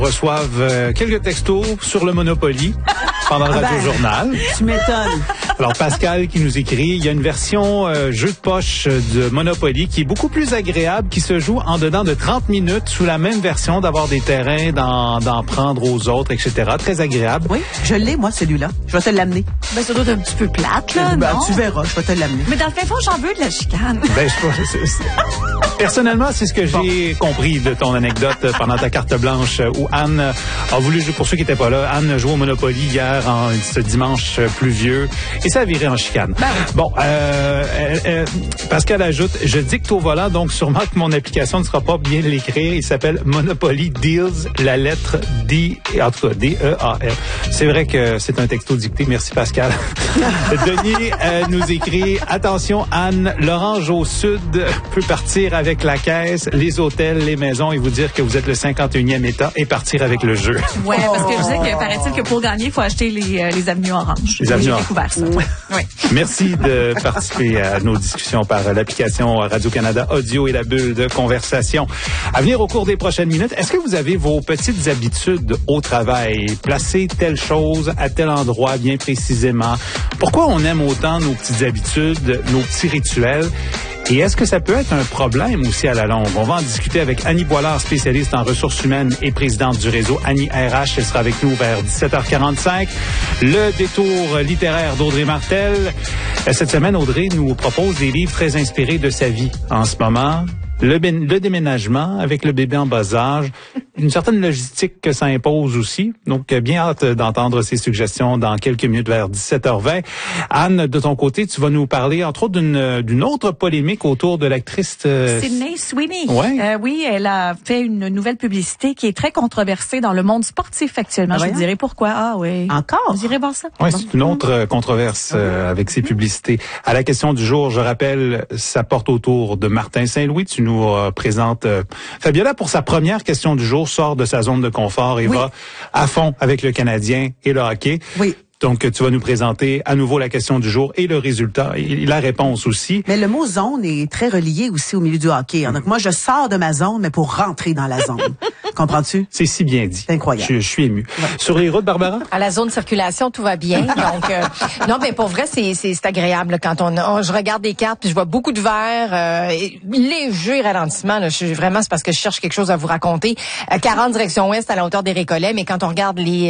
Reçoivent quelques textos sur le Monopoly pendant le radio-journal. Tu m'étonnes. Alors, Pascal qui nous écrit, il y a une version jeu de poche de Monopoly qui est beaucoup plus agréable, qui se joue en dedans de 30 minutes sous la même version, d'avoir des terrains, d'en prendre aux autres, etc. Très agréable. Oui, je l'ai, moi, celui-là. Je vais te l'amener. Ben, ça doit être un petit peu plate, là, Ben, non? tu verras, je vais te l'amener. Mais dans le fin fond, j'en veux de la chicane. Ben, personnellement, c'est ce que j'ai compris de ton anecdote pendant ta carte blanche où Anne a voulu jouer, pour ceux qui n'étaient pas là, Anne a joué au Monopoly hier, ce dimanche pluvieux, et ça a viré en chicane. Ben. Bon, Pascal ajoute, je dicte au volant, donc sûrement que mon application ne sera pas bien l'écrire. Il s'appelle Monopoly Deals, la lettre D, en tout cas D-E-A-L. C'est vrai que c'est un texto dicté. Merci Pascal. Denis nous écrit, attention Anne, l'orange au sud peut partir avec la caisse, les hôtels, les maisons et vous dire que vous êtes le 51e État et partir avec le jeu. Ouais, parce que je sais que paraît-il que pour gagner, il faut acheter les avenues oranges. Les avenues J'ai oranges. découvert ça. Oui. Merci de participer à nos discussions par l'application Radio-Canada Audio et la bulle de conversation. À venir au cours des prochaines minutes, est-ce que vous avez vos petites habitudes au travail? Placer telle chose à tel endroit bien précisément? Pourquoi on aime autant nos petites habitudes, nos petits rituels? Et est-ce que ça peut être un problème aussi à la longue? On va en discuter avec Annie Boilard, spécialiste en ressources humaines et présidente du réseau Annie RH. Elle sera avec nous vers 17h45. Le détour littéraire d'Audrey Martel. Cette semaine, Audrey nous propose des livres très inspirés de sa vie en ce moment. Le déménagement avec le bébé en bas âge, une certaine logistique que ça impose aussi. Donc, bien hâte d'entendre ces suggestions dans quelques minutes vers 17h20. Anne, de ton côté, tu vas nous parler, entre autres, d'une autre polémique autour de l'actrice... Sydney Sweeney. Ouais. Oui, elle a fait une nouvelle publicité qui est très controversée dans le monde sportif actuellement. Je vous dirai pourquoi. Ah oui. Encore? Vous irez voir ça. Oui, c'est une autre controverse avec ces publicités. À la question du jour, je rappelle, ça porte autour de Martin Saint-Louis. Tu nous présentes Fabiola pour sa première question du jour, sort de sa zone de confort et va à fond avec le Canadien et le hockey. Oui. Donc, tu vas nous présenter à nouveau la question du jour et le résultat et la réponse aussi. Mais le mot zone est très relié aussi au milieu du hockey. Donc, moi, je sors de ma zone, mais pour rentrer dans la zone. Comprends-tu? C'est si bien dit. C'est incroyable. Je suis ému. Ouais. Sur les routes, Barbara? À la zone de circulation, tout va bien. Donc, non, mais pour vrai, c'est agréable là, quand je regarde des cartes, puis je vois beaucoup de verre, léger ralentissement. Là, c'est parce que je cherche quelque chose à vous raconter. 40 direction ouest à la hauteur des Récollets, mais quand on regarde les